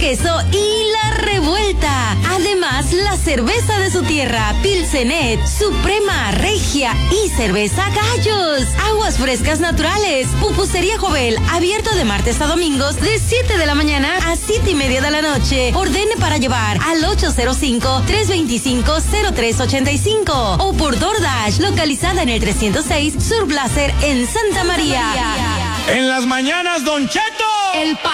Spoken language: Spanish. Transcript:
queso y la revuelta. Además, la cerveza de su tierra, Pilsenet, Suprema, Regia y Cerveza Gallos. Aguas frescas naturales. Pupusería Jovel, abierto de martes a domingos de 7 de la mañana a 7:30 de la noche. Ordene para llevar al 805-325-0385 o por DoorDash, localizada en el 306 Sur Blaser en Santa María. En las mañanas, Don Cheto. El